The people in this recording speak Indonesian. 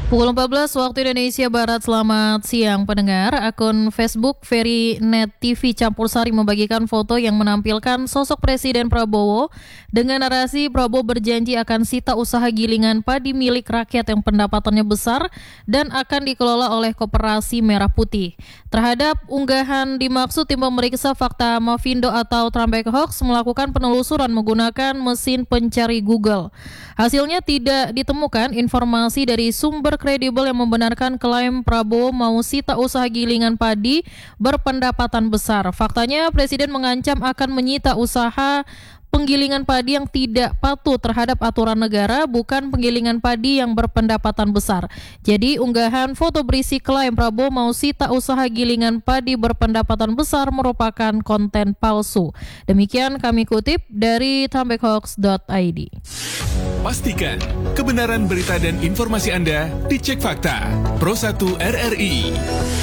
Pukul 14 waktu Indonesia Barat. Selamat siang pendengar. Akun Facebook Verinet TV Campur Sari membagikan foto yang menampilkan sosok Presiden Prabowo dengan narasi Prabowo berjanji akan sita usaha gilingan padi milik rakyat yang pendapatannya besar dan akan dikelola oleh Koperasi Merah Putih. Terhadap unggahan dimaksud, tim pemeriksa fakta Mavindo atau Trumpet Hoax melakukan penelusuran menggunakan mesin pencari Google. Hasilnya tidak ditemukan informasi dari sumber kredibel yang membenarkan klaim Prabowo mau sita usaha gilingan padi berpendapatan besar. Faktanya, Presiden mengancam akan menyita usaha penggilingan padi yang tidak patuh terhadap aturan negara, bukan penggilingan padi yang berpendapatan besar. Jadi, unggahan foto berisi klaim Prabowo mau sita usaha gilingan padi berpendapatan besar merupakan konten palsu. Demikian kami kutip dari trumpethoax.id. Pastikan kebenaran berita dan informasi Anda dicek fakta. Pro 1 RRI.